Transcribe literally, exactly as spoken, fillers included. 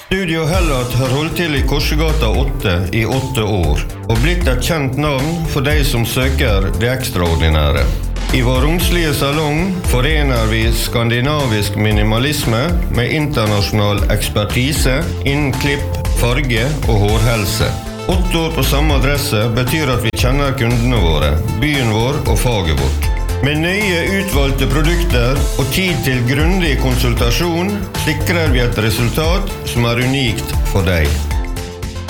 Studio Hellat har holdt til i Korsegata åtte i åtte år, og blitt et kjent navn for de som søker det ekstraordinære. I vår romslige salong forener vi skandinavisk minimalisme med internasjonal ekspertise innen klipp, farge og hårhelse. Åtte år på samme adresse betyr at vi kjenner kundene våre, byen vår og faget vårt. Med nøye utvalgte produkter og tid til grundig konsultasjon sikrer vi et resultat som er unikt for deg.